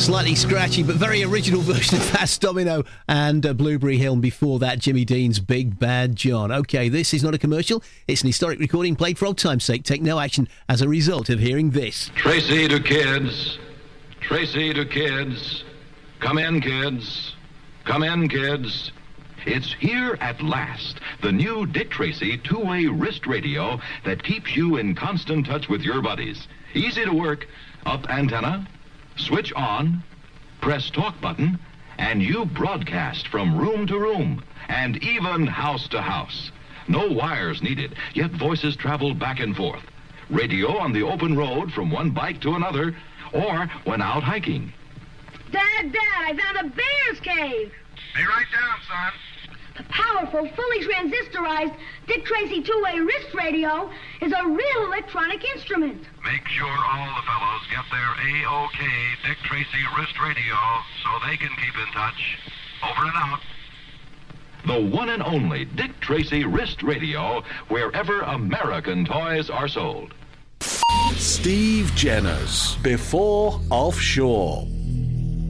Slightly scratchy, but very original version of Fast Domino and Blueberry Hill. And before that, Jimmy Dean's Big Bad John. OK, this is not a commercial. It's an historic recording played for old time's sake. Take no action as a result of hearing this. Tracy to kids. Tracy to kids. Come in, kids. Come in, kids. It's here at last, the new Dick Tracy two-way wrist radio that keeps you in constant touch with your buddies. Easy to work. Up antenna, switch on, press talk button, and you broadcast from room to room and even house to house. No wires needed, yet voices travel back and forth. Radio on the open road from one bike to another, or when out hiking. Dad, I found a bear's cave. Be right down, son. The powerful, fully transistorized Dick Tracy two-way wrist radio is a real electronic instrument. Make sure all the fellows get their A-OK Dick Tracy wrist radio so they can keep in touch. Over and out. The one and only Dick Tracy wrist radio, wherever American toys are sold. Steve Jenner's Before Offshore.